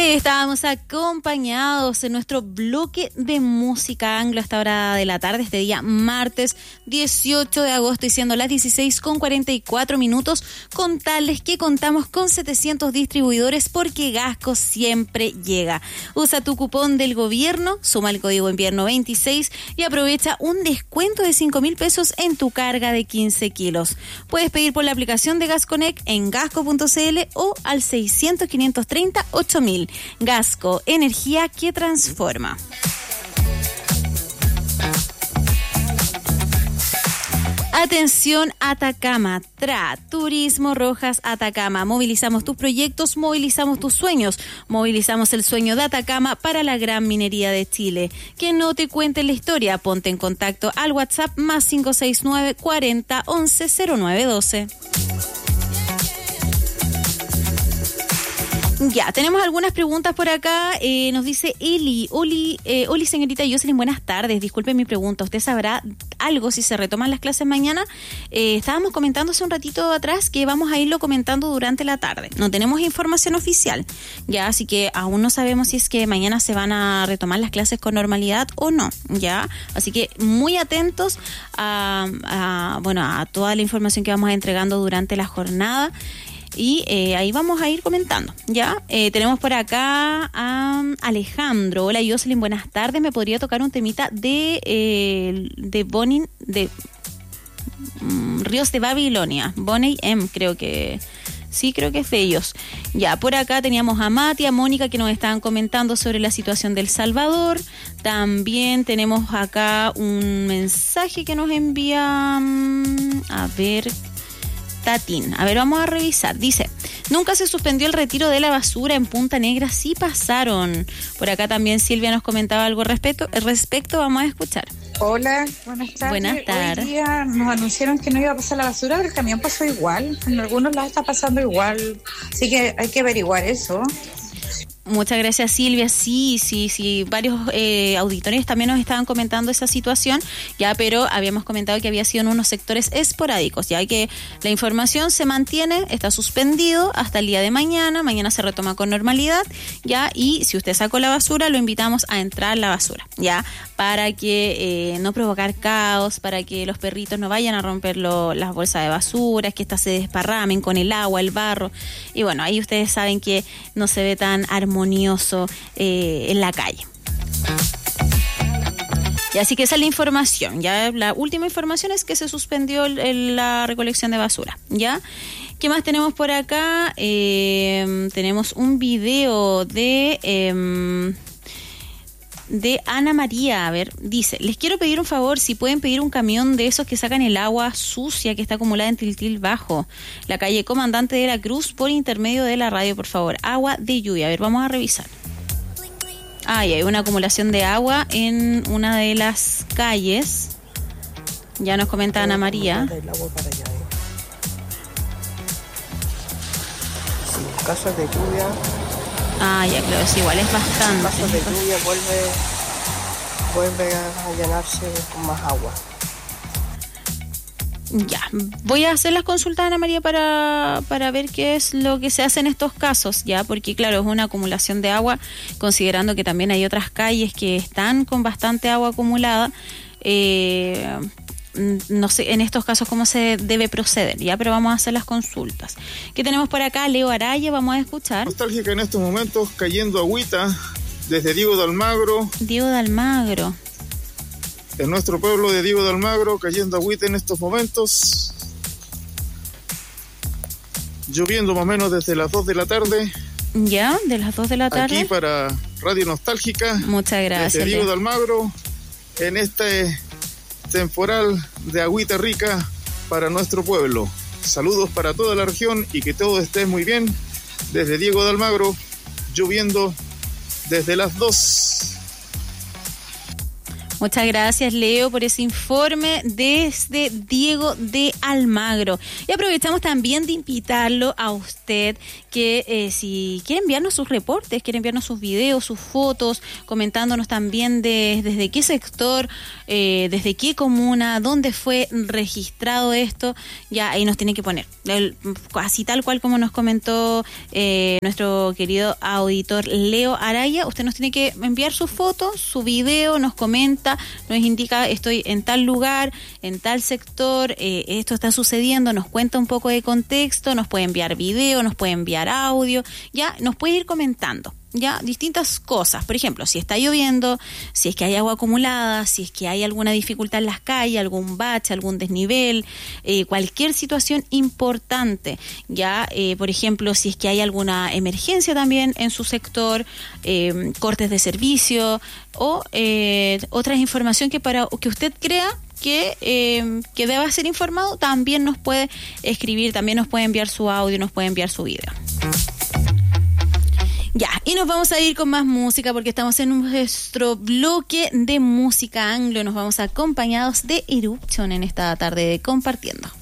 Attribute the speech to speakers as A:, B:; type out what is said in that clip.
A: Estábamos acompañados en nuestro bloque de música anglo a esta hora de la tarde, este día martes 18 de agosto, y siendo las 16:44, contarles que contamos con 700 distribuidores porque Gasco siempre llega. Usa tu cupón del gobierno, suma el código invierno 26 y aprovecha un descuento de 5.000 pesos en tu carga de 15 kilos. Puedes pedir por la aplicación de GasConnect en gasco.cl o al 600-530-8000. Gasco, energía que transforma. Atención Atacama, Turismo Rojas Atacama. Movilizamos tus proyectos, movilizamos tus sueños, movilizamos el sueño de Atacama para la gran minería de Chile. Que no te cuente la historia, ponte en contacto al WhatsApp más 569 40 11 0912. Ya, tenemos algunas preguntas por acá. Nos dice Oli, señorita Jocelyn, buenas tardes. Disculpe mi pregunta. ¿Usted sabrá algo si se retoman las clases mañana? Estábamos comentando hace un ratito atrás que vamos a irlo comentando durante la tarde. No tenemos información oficial, ya, así que aún no sabemos si es que mañana se van a retomar las clases con normalidad o no, ya. Así que muy atentos a toda la información que vamos entregando durante la jornada. Y ahí vamos a ir comentando, ¿ya? Tenemos por acá a Alejandro. Hola, Jocelyn, buenas tardes. ¿Me podría tocar un temita de Bonnie, de Ríos de Babilonia? Bonnie M, creo que... Sí, creo que es de ellos. Ya, por acá teníamos a Mati, a Mónica, que nos estaban comentando sobre la situación del Salvador. También tenemos acá un mensaje que nos envía... a ver... Tatín. A ver, vamos a revisar. Dice, nunca se suspendió el retiro de la basura en Punta Negra. Sí pasaron. Por acá también Silvia nos comentaba algo al respecto. Vamos a escuchar.
B: Hola, buenas tardes.
A: Buenas tardes.
B: Hoy día nos anunciaron que no iba a pasar la basura, pero el camión pasó igual. En algunos lados está pasando igual. Así que hay que averiguar eso.
A: Muchas gracias, Silvia. Sí. Varios auditores también nos estaban comentando esa situación, ya, pero habíamos comentado que había sido en unos sectores esporádicos, ya que la información se mantiene, está suspendido hasta el día de mañana. Mañana se retoma con normalidad, ya, y si usted sacó la basura, lo invitamos a entrar la basura, ya, para que no provocar caos, para que los perritos no vayan a romper las bolsas de basura, que estas se desparramen con el agua, el barro, y bueno, ahí ustedes saben que no se ve tan armonioso en la calle. Y así que esa es la información. Ya la última información es que se suspendió la recolección de basura. ¿Ya? ¿Qué más tenemos por acá? Tenemos un video de Ana María. A ver, dice, les quiero pedir un favor, si pueden pedir un camión de esos que sacan el agua sucia que está acumulada en Tiltil Bajo, la calle Comandante de la Cruz, por intermedio de la radio, por favor. Agua de lluvia. A ver, vamos a revisar. Hay una acumulación de agua en una de las calles. Ya nos comenta Ana María.
C: Sí, casos de lluvia.
A: Ya claro, es igual, es bastante.
C: Casos de lluvia vuelve a llenarse con más agua.
A: Ya, voy a hacer las consultas a Ana María para ver qué es lo que se hace en estos casos, ya, porque claro, es una acumulación de agua, considerando que también hay otras calles que están con bastante agua acumulada. No sé en estos casos cómo se debe proceder, ya, pero vamos a hacer las consultas. ¿Qué tenemos por acá? Leo Araya, vamos a escuchar.
D: Nostálgica en estos momentos, cayendo agüita desde Diego de Almagro.
A: Diego de Almagro.
D: En nuestro pueblo de Diego de Almagro, cayendo agüita en estos momentos. Lloviendo más o menos desde las 2 de la tarde.
A: Ya, de las 2 de la tarde.
D: Aquí para Radio Nostálgica.
A: Muchas gracias.
D: Desde Diego de Almagro, en este temporal de agüita rica para nuestro pueblo. Saludos para toda la región y que todo esté muy bien. Desde Diego de Almagro, lloviendo desde las 2.
A: Muchas gracias, Leo, por ese informe desde Diego de Almagro. Y aprovechamos también de invitarlo a usted que si quiere enviarnos sus reportes, quiere enviarnos sus videos, sus fotos, comentándonos también desde qué sector, desde qué comuna, dónde fue registrado esto, ya ahí nos tiene que poner. Así tal cual como nos comentó nuestro querido auditor Leo Araya, usted nos tiene que enviar su foto, su video, nos comenta, nos indica estoy en tal lugar, en tal sector, esto está sucediendo, nos cuenta un poco de contexto, nos puede enviar video, nos puede enviar audio, ya nos puede ir comentando. Ya, distintas cosas, por ejemplo, si está lloviendo, si es que hay agua acumulada, si es que hay alguna dificultad en las calles, algún bache, algún desnivel, cualquier situación importante, ya, por ejemplo, si es que hay alguna emergencia también en su sector, cortes de servicio o otra información que usted crea que deba ser informado, también nos puede escribir, también nos puede enviar su audio, nos puede enviar su video. Ya, y nos vamos a ir con más música porque estamos en nuestro bloque de música anglo. Nos vamos acompañados de Eruption en esta tarde de Compartiendo.